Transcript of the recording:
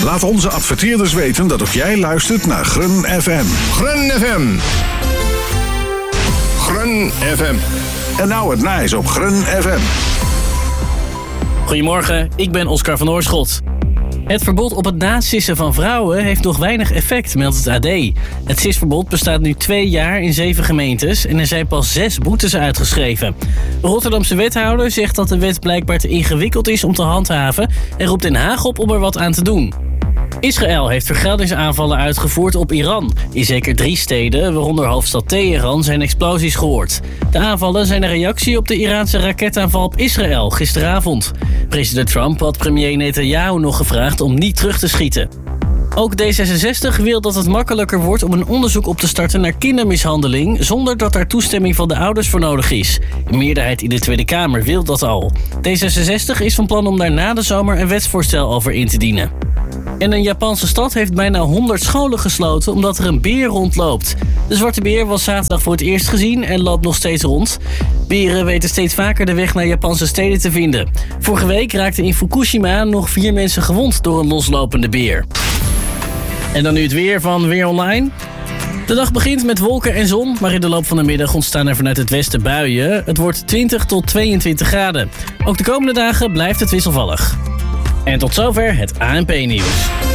Laat onze adverteerders weten dat ook jij luistert naar Grun FM. Grun FM. Grun FM. En nou het nice op Grun FM. Goedemorgen, ik ben Oscar van Oorschot. Het verbod op het nasissen van vrouwen heeft nog weinig effect, meldt het AD. Het sisverbod bestaat nu 2 jaar in 7 gemeentes en er zijn pas 6 boetes uitgeschreven. De Rotterdamse wethouder zegt dat de wet blijkbaar te ingewikkeld is om te handhaven en roept Den Haag op om er wat aan te doen. Israël heeft vergeldingsaanvallen uitgevoerd op Iran. In zeker 3 steden, waaronder hoofdstad Teheran, zijn explosies gehoord. De aanvallen zijn een reactie op de Iraanse raketaanval op Israël gisteravond. President Trump had premier Netanyahu nog gevraagd om niet terug te schieten. Ook D66 wil dat het makkelijker wordt om een onderzoek op te starten naar kindermishandeling zonder dat daar toestemming van de ouders voor nodig is. Een meerderheid in de Tweede Kamer wil dat al. D66 is van plan om daar na de zomer een wetsvoorstel over in te dienen. En een Japanse stad heeft bijna 100 scholen gesloten omdat er een beer rondloopt. De zwarte beer was zaterdag voor het eerst gezien en loopt nog steeds rond. Beren weten steeds vaker de weg naar Japanse steden te vinden. Vorige week raakten in Fukushima nog 4 mensen gewond door een loslopende beer. En dan nu het weer van Weer Online. De dag begint met wolken en zon, maar in de loop van de middag ontstaan er vanuit het westen buien. Het wordt 20 tot 22 graden. Ook de komende dagen blijft het wisselvallig. En tot zover het ANP-nieuws.